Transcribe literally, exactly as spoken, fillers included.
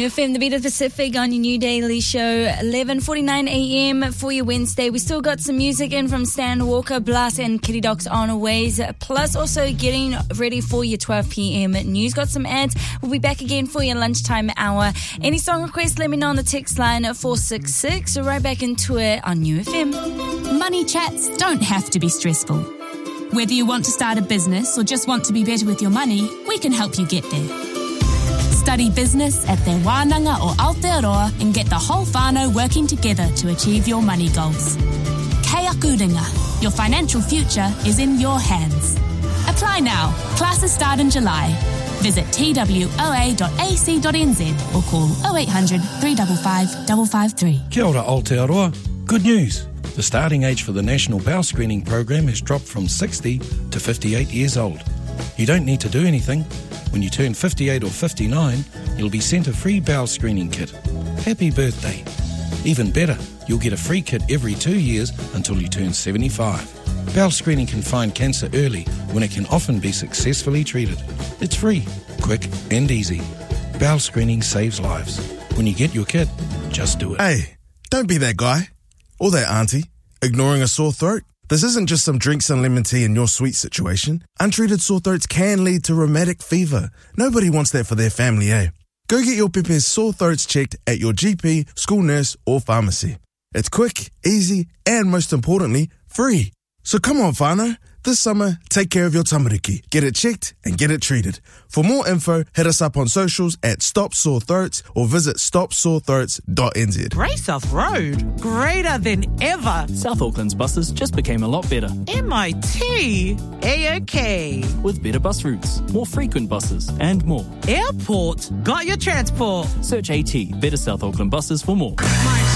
F M, the Beat of the Pacific on your new daily show, eleven forty-nine a.m. for your Wednesday. We still got some music in from Stan Walker, Blast and Kitty Docs on our ways, plus also getting ready for your twelve p.m. news. Got some ads. We'll be back again for your lunchtime hour. Any song requests, let me know on the text line four six six. So right back into it on New F M. Money chats don't have to be stressful. Whether you want to start a business or just want to be better with your money, we can help you get there. Study business at Te Wānanga or Aotearoa and get the whole whānau working together to achieve your money goals. Kei aku ringa. Your financial future is in your hands. Apply now. Classes start in July. Visit t w o a dot a c dot n z or call oh eight hundred, three five five, five five three. Kia ora Aotearoa. Good news. The starting age for the National Bowel Screening Program has dropped from sixty to fifty-eight years old. You don't need to do anything. When you turn fifty-eight or fifty-nine, you'll be sent a free bowel screening kit. Happy birthday. Even better, you'll get a free kit every two years until you turn seventy-five. Bowel screening can find cancer early when it can often be successfully treated. It's free, quick and easy. Bowel screening saves lives. When you get your kit, just do it. Hey, don't be that guy or that auntie ignoring a sore throat. This isn't just some drinks and lemon tea in your sweet situation. Untreated sore throats can lead to rheumatic fever. Nobody wants that for their family, eh? Go get your Pepe's sore throats checked at your G P, school nurse or pharmacy. It's quick, easy, and most importantly, free. So come on, whānau. This summer, take care of your tamariki. Get it checked and get it treated. For more info, hit us up on socials at Stop Sore Throats or visit stop sore throats dot n z. Braesouth Road? Greater than ever. South Auckland's buses just became a lot better. M I T? A-OK. With better bus routes, more frequent buses, and more. Airport? Got your transport. Search AT, Better South Auckland Buses for more. My